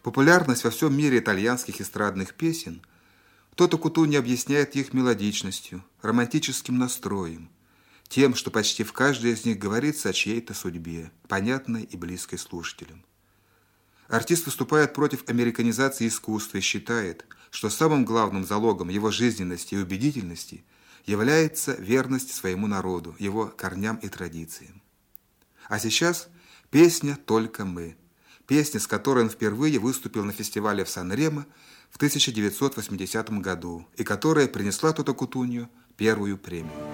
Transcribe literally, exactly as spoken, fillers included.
Популярность во всем мире итальянских эстрадных песен Тото Кутунья объясняет их мелодичностью, романтическим настроем, тем, что почти в каждой из них говорится о чьей-то судьбе, понятной и близкой слушателям. Артист выступает против американизации искусства и считает, что самым главным залогом его жизненности и убедительности является верность своему народу, его корням и традициям. А сейчас песня «Только мы», песня, с которой он впервые выступил на фестивале в Сан-Ремо в тысяча девятьсот восьмидесятом году и которая принесла Тото Кутунью первую премию.